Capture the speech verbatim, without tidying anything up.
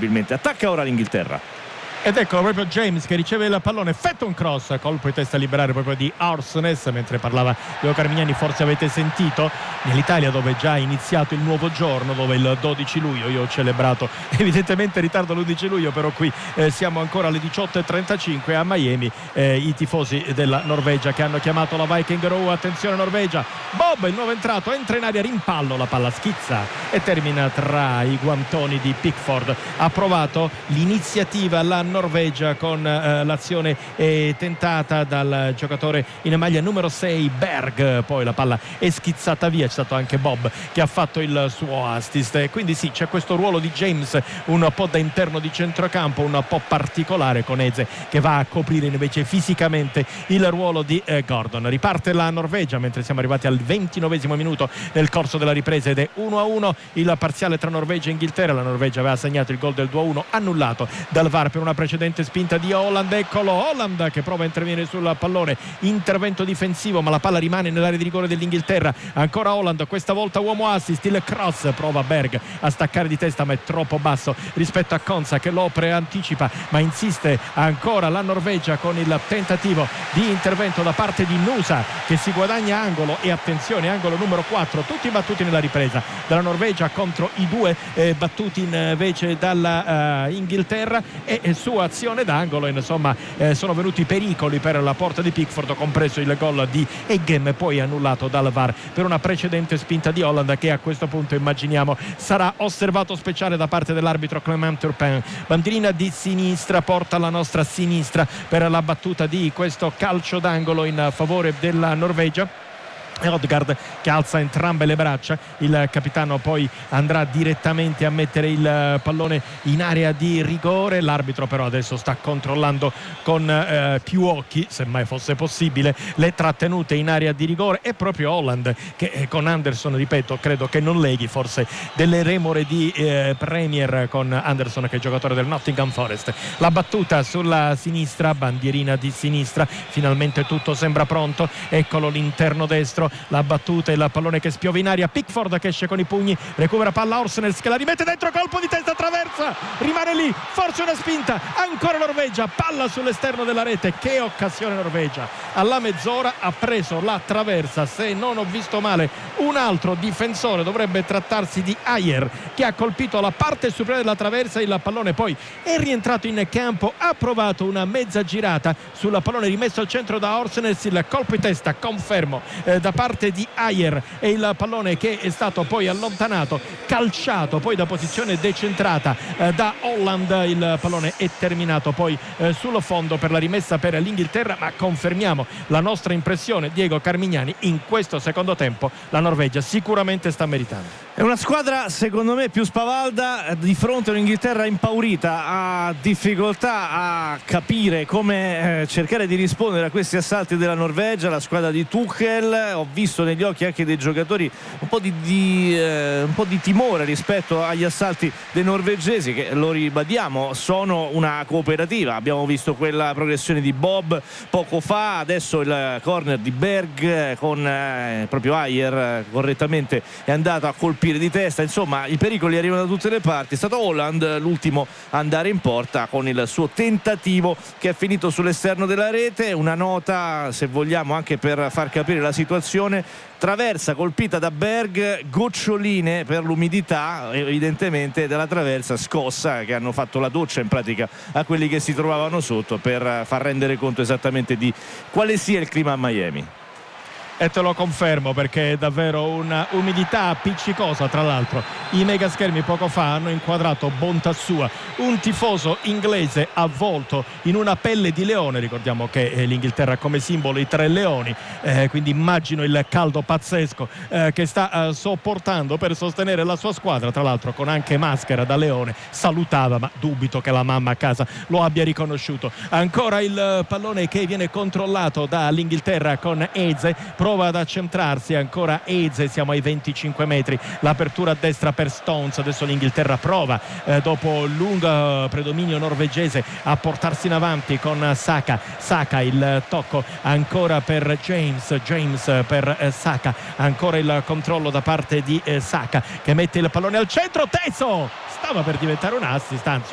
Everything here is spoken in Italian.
probabilmente. Attacca ora l'Inghilterra. Ed ecco proprio James che riceve il pallone, effettua un cross, colpo di testa a liberare proprio di Arsenes. Mentre parlava Diego Carmignani, forse avete sentito, nell'Italia dove è già iniziato il nuovo giorno, dove il dodici luglio, io ho celebrato evidentemente in ritardo l'undici luglio, però qui eh, siamo ancora alle diciotto e trentacinque a Miami, eh, i tifosi della Norvegia che hanno chiamato la Viking Row. Attenzione Norvegia, Bob il nuovo entrato, entra in aria, rimpallo, la palla schizza e termina tra i guantoni di Pickford. Ha provato l'iniziativa la Norvegia con eh, l'azione eh, tentata dal giocatore in maglia numero sei Berg, poi la palla è schizzata via. C'è stato anche Bob che ha fatto il suo assist, e quindi sì, c'è questo ruolo di James un po' da interno di centrocampo, un po' particolare, con Eze che va a coprire invece fisicamente il ruolo di eh, Gordon. Riparte la Norvegia mentre siamo arrivati al ventinovesimo minuto nel corso della ripresa ed è uno a uno il parziale tra Norvegia e Inghilterra. La Norvegia aveva segnato il gol del due a uno annullato dal V A R per una precedente spinta di Holland. Eccolo Holland che prova a intervenire sul pallone, intervento difensivo ma la palla rimane nell'area di rigore dell'Inghilterra. Ancora Holland, questa volta uomo assist, il cross, prova Berg a staccare di testa ma è troppo basso rispetto a Konsa che lo preanticipa, ma insiste ancora la Norvegia con il tentativo di intervento da parte di Nusa che si guadagna angolo, e attenzione, angolo numero quattro, tutti battuti nella ripresa dalla Norvegia contro i due eh, battuti invece dalla uh, Inghilterra, e, e su azione d'angolo insomma eh, sono venuti pericoli per la porta di Pickford, compreso il gol di Eggem, poi annullato dal V A R per una precedente spinta di Holland che a questo punto immaginiamo sarà osservato speciale da parte dell'arbitro Clément Turpin. Bandierina di sinistra porta la nostra sinistra per la battuta di questo calcio d'angolo in favore della Norvegia. Odegaard che alza entrambe le braccia, il capitano poi andrà direttamente a mettere il pallone in area di rigore. L'arbitro però adesso sta controllando con eh, più occhi, se mai fosse possibile, le trattenute in area di rigore. È proprio Holland che eh, con Anderson, ripeto, credo che non leghi forse delle remore di eh, Premier con Anderson che è giocatore del Nottingham Forest. La battuta sulla sinistra, bandierina di sinistra, finalmente tutto sembra pronto, eccolo l'interno destro, la battuta e il pallone che spiove in aria, Pickford che esce con i pugni, recupera palla Arsenes che la rimette dentro, colpo di testa, traversa, rimane lì, forse una spinta, ancora Norvegia, palla sull'esterno della rete. Che occasione Norvegia, alla mezz'ora ha preso la traversa, se non ho visto male un altro difensore, dovrebbe trattarsi di Ayer che ha colpito la parte superiore della traversa, il pallone poi è rientrato in campo, ha provato una mezza girata sul pallone rimesso al centro da Arsenes, il colpo di testa, confermo, eh, da parte di Ayer, e il pallone che è stato poi allontanato, calciato poi da posizione decentrata eh, da Holland. Il pallone è terminato poi eh, sullo fondo per la rimessa per l'Inghilterra, ma confermiamo la nostra impressione, Diego Carmignani, in questo secondo tempo la Norvegia sicuramente sta meritando. È una squadra secondo me più spavalda di fronte a un'Inghilterra impaurita, ha difficoltà a capire come eh, cercare di rispondere a questi assalti della Norvegia. La squadra di Tuchel, ho visto negli occhi anche dei giocatori un po' di, di, eh, un po' di timore rispetto agli assalti dei norvegesi che, lo ribadiamo, sono una cooperativa. Abbiamo visto quella progressione di Bob poco fa, adesso il corner di Berg con eh, proprio Ayer eh, correttamente è andato a colpire di testa. Insomma, i pericoli arrivano da tutte le parti. È stato Holland l'ultimo a andare in porta con il suo tentativo che è finito sull'esterno della rete. Una nota, se vogliamo, anche per far capire la situazione: traversa colpita da Berg, goccioline per l'umidità evidentemente della traversa scossa, che hanno fatto la doccia in pratica a quelli che si trovavano sotto, per far rendere conto esattamente di quale sia il clima a Miami. E te lo confermo, perché è davvero una umidità appiccicosa. Tra l'altro i megaschermi poco fa hanno inquadrato, bontà sua, un tifoso inglese avvolto in una pelle di leone. Ricordiamo che eh, l'Inghilterra ha come simbolo i tre leoni, eh, quindi immagino il caldo pazzesco eh, che sta eh, sopportando per sostenere la sua squadra, tra l'altro con anche maschera da leone. Salutava, ma dubito che la mamma a casa lo abbia riconosciuto. Ancora il pallone che viene controllato dall'Inghilterra con Eze, prova ad accentrarsi ancora Eze, siamo ai venticinque metri, l'apertura a destra per Stones. Adesso l'Inghilterra prova eh, dopo lungo predominio norvegese a portarsi in avanti con Saka. Saka, il tocco ancora per James, James per eh, Saka, ancora il controllo da parte di eh, Saka che mette il pallone al centro, teso, stava per diventare un assist, anzi